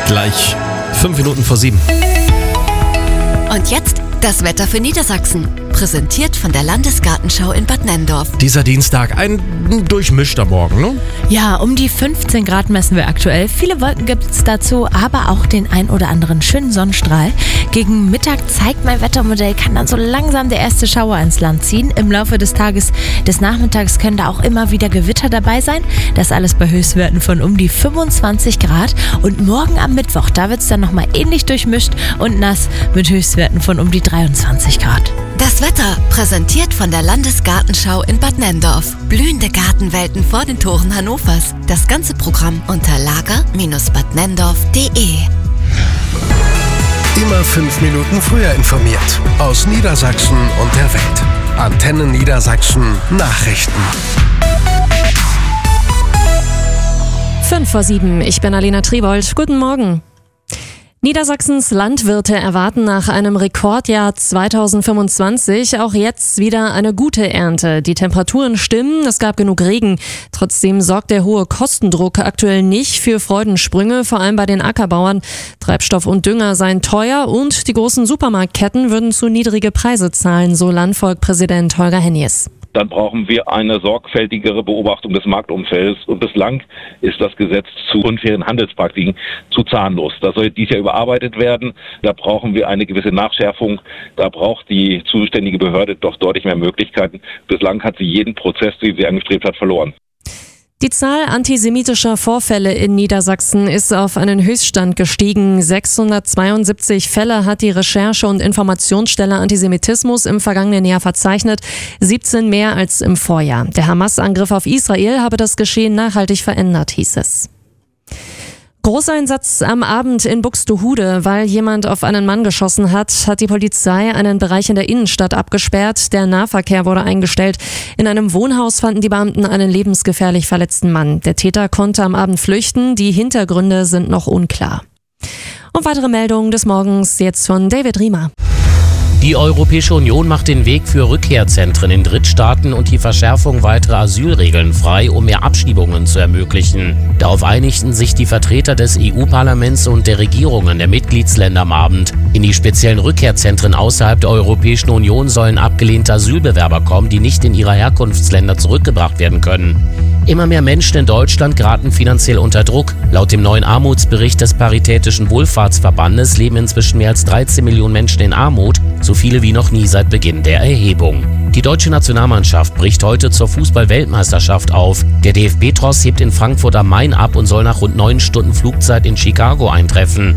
Gleich 5 Minuten vor 7. Und jetzt das Wetter für Niedersachsen. Präsentiert von der Landesgartenschau in Bad Nenndorf. Dieser Dienstag, ein durchmischter Morgen, ne? Ja, um die 15 Grad messen wir aktuell. Viele Wolken gibt es dazu, aber auch den ein oder anderen schönen Sonnenstrahl. Gegen Mittag zeigt mein Wettermodell, kann dann so langsam der erste Schauer ins Land ziehen. Im Laufe des Nachmittags können da auch immer wieder Gewitter dabei sein. Das alles bei Höchstwerten von um die 25 Grad. Und morgen am Mittwoch, da wird es dann nochmal ähnlich durchmischt und nass mit Höchstwerten von um die 23 Grad. Das Wetter präsentiert von der Landesgartenschau in Bad Nenndorf. Blühende Gartenwelten vor den Toren Hannovers. Das ganze Programm unter lager-badnenndorf.de. Immer 5 Minuten früher informiert. Aus Niedersachsen und der Welt. Antenne Niedersachsen Nachrichten. 6:55, ich bin Alena Tribold. Guten Morgen. Niedersachsens Landwirte erwarten nach einem Rekordjahr 2025 auch jetzt wieder eine gute Ernte. Die Temperaturen stimmen, es gab genug Regen. Trotzdem sorgt der hohe Kostendruck aktuell nicht für Freudensprünge, vor allem bei den Ackerbauern. Treibstoff und Dünger seien teuer und die großen Supermarktketten würden zu niedrige Preise zahlen, so Landvolk-Präsident Holger Hennies. Dann brauchen wir eine sorgfältigere Beobachtung des Marktumfelds. Und bislang ist das Gesetz zu unfairen Handelspraktiken zu zahnlos. Das soll dies Jahr überarbeitet werden. Da brauchen wir eine gewisse Nachschärfung. Da braucht die zuständige Behörde doch deutlich mehr Möglichkeiten. Bislang hat sie jeden Prozess, den sie angestrebt hat, verloren. Die Zahl antisemitischer Vorfälle in Niedersachsen ist auf einen Höchststand gestiegen. 672 Fälle hat die Recherche- und Informationsstelle Antisemitismus im vergangenen Jahr verzeichnet, 17 mehr als im Vorjahr. Der Hamas-Angriff auf Israel habe das Geschehen nachhaltig verändert, hieß es. Großeinsatz am Abend in Buxtehude. Weil jemand auf einen Mann geschossen hat, hat die Polizei einen Bereich in der Innenstadt abgesperrt. Der Nahverkehr wurde eingestellt. In einem Wohnhaus fanden die Beamten einen lebensgefährlich verletzten Mann. Der Täter konnte am Abend flüchten. Die Hintergründe sind noch unklar. Und weitere Meldungen des Morgens jetzt von David Riemer. Die Europäische Union macht den Weg für Rückkehrzentren in Drittstaaten und die Verschärfung weiterer Asylregeln frei, um mehr Abschiebungen zu ermöglichen. Darauf einigten sich die Vertreter des EU-Parlaments und der Regierungen der Mitgliedsländer am Abend. In die speziellen Rückkehrzentren außerhalb der Europäischen Union sollen abgelehnte Asylbewerber kommen, die nicht in ihre Herkunftsländer zurückgebracht werden können. Immer mehr Menschen in Deutschland geraten finanziell unter Druck. Laut dem neuen Armutsbericht des Paritätischen Wohlfahrtsverbandes leben inzwischen mehr als 13 Millionen Menschen in Armut, so viele wie noch nie seit Beginn der Erhebung. Die deutsche Nationalmannschaft bricht heute zur Fußball-Weltmeisterschaft auf. Der DFB-Tross hebt in Frankfurt am Main ab und soll nach rund 9 Stunden Flugzeit in Chicago eintreffen.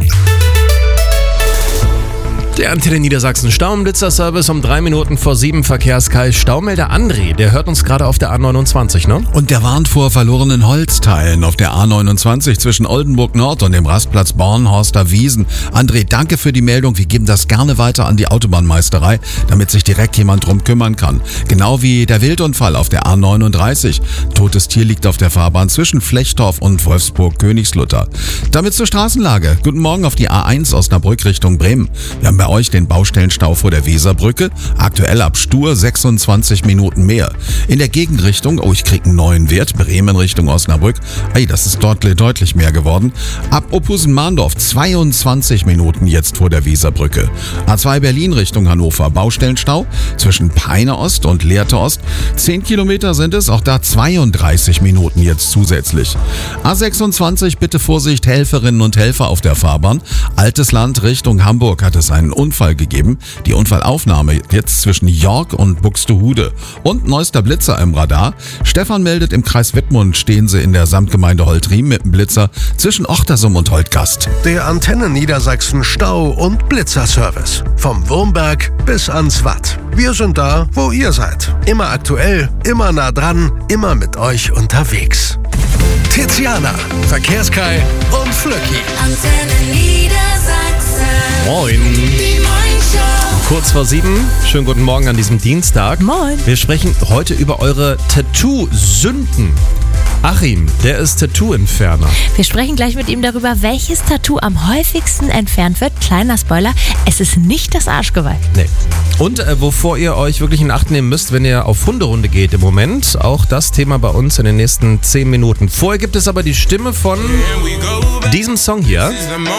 Der Antenne Niedersachsen Staublitzer-Service um 3 Minuten vor 7 Verkehrskai. Staumelder André, der hört uns gerade auf der A29, ne? Und der warnt vor verlorenen Holzteilen auf der A29 zwischen Oldenburg Nord und dem Rastplatz Bornhorster Wiesen. André, danke für die Meldung. Wir geben das gerne weiter an die Autobahnmeisterei, damit sich direkt jemand drum kümmern kann. Genau wie der Wildunfall auf der A39. Totes Tier liegt auf der Fahrbahn zwischen Flechtorf und Wolfsburg-Königslutter. Damit zur Straßenlage. Guten Morgen auf die A1 Osnabrück Richtung Bremen. Wir haben bei euch den Baustellenstau vor der Weserbrücke. Aktuell ab Stur 26 Minuten mehr. In der Gegenrichtung, ich krieg einen neuen Wert, Bremen Richtung Osnabrück. Das ist dort deutlich mehr geworden. Ab Ophusen-Mahndorf 22 Minuten jetzt vor der Weserbrücke. A2 Berlin Richtung Hannover, Baustellenstau zwischen Peine Ost und Lehrte Ost. 10 Kilometer sind es, auch da 32 Minuten jetzt zusätzlich. A26, bitte Vorsicht, Helferinnen und Helfer auf der Fahrbahn. Altes Land Richtung Hamburg hat es einen Unfall gegeben. Die Unfallaufnahme jetzt zwischen York und Buxtehude. Und neuester Blitzer im Radar. Stefan meldet, im Kreis Wittmund stehen sie in der Samtgemeinde Holtriem mit dem Blitzer zwischen Ochtersum und Holtgast. Der Antenne Niedersachsen Stau- und Blitzerservice. Vom Wurmberg bis ans Watt. Wir sind da, wo ihr seid. Immer aktuell, immer nah dran, immer mit euch unterwegs. Tiziana, Verkehrskai und Flöcki. Antenne Niedersachsen. Moin. Die Morningshow. Kurz vor 7. Schönen guten Morgen an diesem Dienstag. Moin. Wir sprechen heute über eure Tattoo-Sünden. Achim, der ist Tattoo-Entferner. Wir sprechen gleich mit ihm darüber, welches Tattoo am häufigsten entfernt wird. Kleiner Spoiler, es ist nicht das Arschgeweih. Nee. Und wovor ihr euch wirklich in Acht nehmen müsst, wenn ihr auf Hunderunde geht im Moment. Auch das Thema bei uns in den nächsten 10 Minuten. Vorher gibt es aber die Stimme von... Diesem Song hier,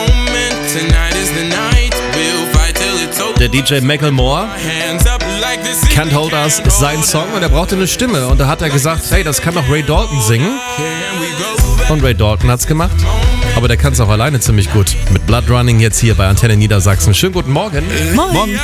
der DJ Macklemore, Can't Hold Us, ist sein Song und er brauchte eine Stimme. Und da hat er gesagt, hey, das kann doch Ray Dalton singen. Und Ray Dalton hat's gemacht. Aber der kann es auch alleine ziemlich gut. Mit Blood Running jetzt hier bei Antenne Niedersachsen. Schönen guten Morgen. Moin.